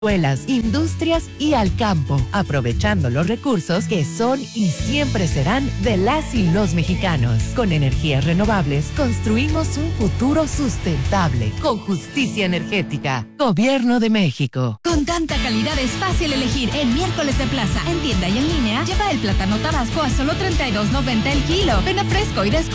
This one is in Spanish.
escuelas, industrias y al campo, aprovechando los recursos que son y siempre serán de las y los mexicanos. Con energías renovables, construimos un futuro sustentable, con justicia energética. Gobierno de México. Con tanta calidad es fácil elegir. En Miércoles de Plaza, en tienda y en línea, lleva el plátano tabasco a solo $32.90 el kilo. Ven a Fresco y